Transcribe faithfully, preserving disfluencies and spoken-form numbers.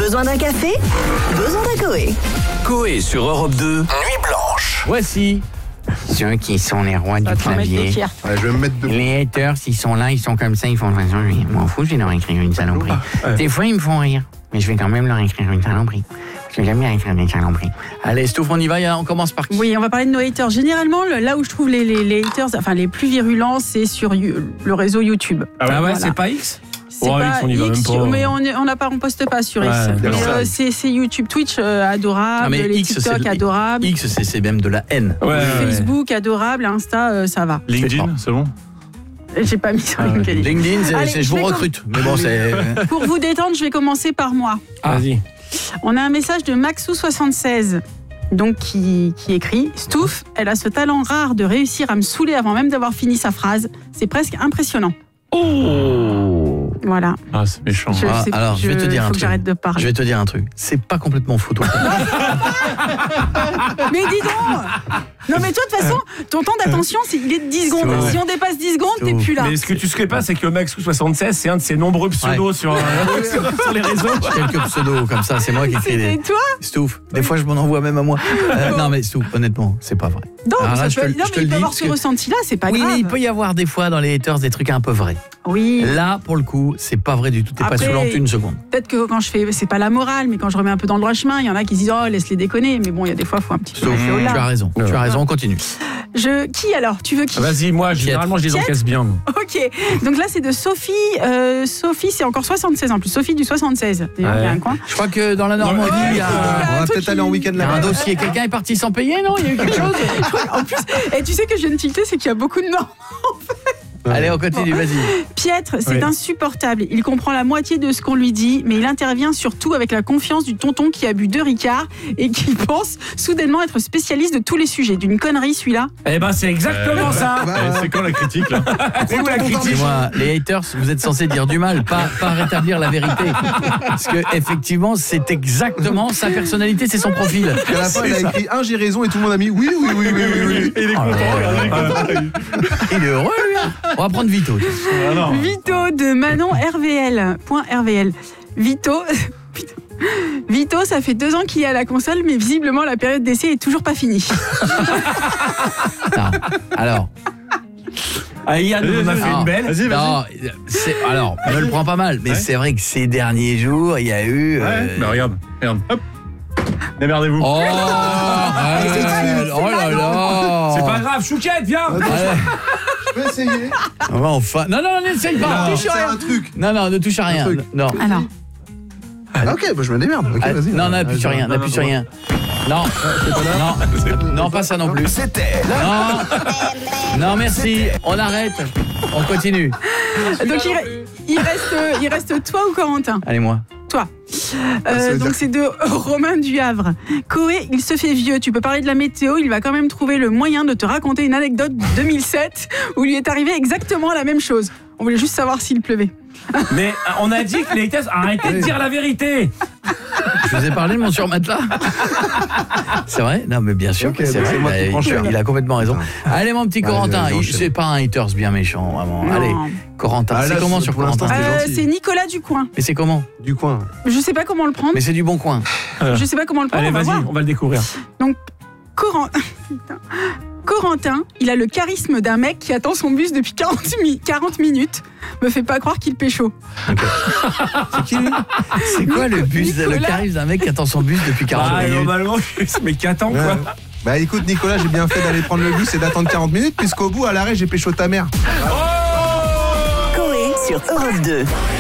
Besoin d'un café? Besoin d'un Coé. Coé sur Europe deux, Nuit Blanche. Voici ceux qui sont les rois du clavier. Ouais, je vais me mettre debout. Les haters, ils sont là, ils sont comme ça, ils font de toute façon, je m'en fous, je vais leur écrire une saloperie. Ouais. Des fois, ils me font rire, mais je vais quand même leur écrire une saloperie. Parce que j'aime bien écrire des saloperies. Allez, Stouff, on y va, on commence par qui? Oui, on va parler de nos haters. Généralement, le- là où je trouve les, les, les haters, enfin les plus virulents, c'est sur you- le réseau YouTube. Ah ouais, Voilà. c'est pas X? C'est Ouais, pas X, on y va X, même pas. mais on est- on n'a pas, on poste pas sur X. Ouais, Mais, d'accord. euh, c'est c'est YouTube, Twitch euh, adorable, Ah, mais les X, c'est TikTok le- adorables, X, c'est, c'est même de la haine. Ouais, ouais, ouais. Facebook adorable, Insta euh, ça va. LinkedIn, c'est bon? J'ai pas mis sur Ah ouais. LinkedIn. LinkedIn, c'est, Allez, c'est je je vous vais recrute. Mais bon, c'est. Pour vous détendre, je vais commencer par moi. Ah. Vas-y. On a un message de Maxou soixante-seize. Donc qui, qui écrit Stouff, elle a ce talent rare de réussir à me saouler avant même d'avoir fini sa phrase. C'est presque impressionnant. Oh Voilà. Ah, c'est méchant. Je, Ah, sais- alors, je vais te dire faut un que truc. j'arrête de Je parler. vais te dire un truc. C'est pas complètement faux, toi. Mais dis donc. Non mais toi de toute façon, ton temps d'attention, c'est, il est de dix secondes. Ouais. Si on dépasse dix secondes, t'es plus là. Mais ce que tu sais pas, c'est que Max soixante-seize, c'est un de ses nombreux pseudos sur, euh, sur, sur les réseaux. Quelques pseudos comme ça, c'est moi qui écris C'était des. toi. Stouff. Des fois, je m'en envoie même à moi. Euh, non, mais Stouff, honnêtement, c'est pas vrai. Non, Alors mais là, ça je peut- te le- non, je te mais le il peut dis avoir parce ce que- ressenti-là, c'est pas Oui, grave. mais il peut y avoir des fois dans les haters des trucs un peu vrais. Oui. Là, pour le coup, c'est pas vrai du tout. T'es pas Après, saoulant une seconde. Peut-être que quand je fais, c'est pas la morale, mais quand je remets un peu dans le droit chemin, il y en a qui se disent oh laisse-les déconner. Mais bon, il y a des fois, faut un petit peu. Stouff, aller tu au-delà. as raison. Tu as raison, on continue. Je qui alors? Tu veux qui? Ah, vas-y, moi, généralement, je les Piètre. encaisse bien. moi. Ok. Donc là, c'est de Sophie. euh, Sophie, c'est encore soixante-seize en plus. Sophie du soixante-seize. Il y a Ouais. un coin. Je crois que dans la Normandie, il y a, On va un truc peut-être aller en qui- week-end il y a un là-bas. dossier. Quelqu'un est parti sans payer, non? Il y a eu quelque chose? En plus, et tu sais que je viens de tilter, c'est qu'il y a beaucoup de noms. Allez, on continue, vas-y. Piètre, c'est Oui. insupportable. Il comprend la moitié de ce qu'on lui dit, mais il intervient surtout avec la confiance du tonton qui a bu deux Ricards et qui pense soudainement être spécialiste de tous les sujets. D'une connerie, celui-là. Eh ben, c'est exactement ça. bah, Eh, c'est quand la critique, là? C'est où la critique? Dis-moi, les haters, vous êtes censés dire du mal, pas, pas rétablir la vérité. Parce que effectivement, c'est exactement sa personnalité, c'est son profil. À la fin, il a écrit un j'ai raison et tout le monde a mis oui, oui, oui, oui, oui, oui. Il est Oh là content, là. il est content. Il est heureux, lui. hein. On va prendre Vito. Ah, non. Vito de Manon R V L. Point R V L. Vito. Putain. Vito, ça fait deux ans qu'il est à la console, mais visiblement la période d'essai est toujours pas finie. Non. Alors, Ah, Yann on a fait non, une belle. Vas-y, non, c'est, alors, ne le prends pas mal, mais Ouais. c'est vrai que ces derniers jours, il y a eu. euh, Ouais. Bah, regarde, regarde. Hop. Démerdez-vous. Oh, Raphaël, oh là là. C'est pas grave, Chouquette, viens. Allez, Je vais essayer. on va enfin. Non, non, n'essaye pas. Non, touche à C'est rien. un truc. Non, non, ne touche à rien. truc. Non. Alors, Ah, ok, bah je me démerde. Ok, Ah, vas-y. non, n'appuie sur rien, n'appuie sur rien. Non, non, non, pas ça non plus. C'était Non, non, merci. On arrête. On continue. donc il, re- il reste, il reste toi ou Corentin? Allez, moi. Toi. ça Euh, veut donc dire- c'est de Romain du Havre. Coé, il se fait vieux. Tu peux parler de la météo, il va quand même trouver le moyen de te raconter une anecdote de deux mille sept où lui est arrivé exactement la même chose. On voulait juste savoir s'il pleuvait. Mais euh, on a dit que les haters, arrêtez de dire la vérité. Je vous ai parlé de mon surmatelas. C'est vrai? Non, mais bien sûr Ok, que c'est donc vrai. c'est moi qui Bah, prends il, cher. il a complètement raison. Allez, mon petit Allez, Corentin, vas-y, il- enchaîne. c'est pas un haters bien méchant, vraiment. Non. Allez, Corentin. Ah, là, c'est comment c'est- sur pour l'instant, Corentin? c'est Euh, gentil. c'est Nicolas Ducoin. Mais c'est comment? Du coin. Je sais pas comment le prendre. Mais c'est du bon coin. Je sais pas comment le prendre. Allez, on va vas-y, voir. on va le découvrir. Coren- Putain. Corentin, il a le charisme d'un mec qui attend son bus depuis quarante, mi- quarante minutes. Me fait pas croire qu'il pécho. C'est qui lui? C'est quoi le bus, le Nicolas. charisme d'un mec qui attend son bus depuis quarante Ah, minutes? normalement, mais qu'attends, quoi. Ouais. Bah écoute Nicolas, j'ai bien fait d'aller prendre le bus et d'attendre quarante minutes puisqu'au bout à l'arrêt j'ai pécho ta mère. Coé sur Europe deux.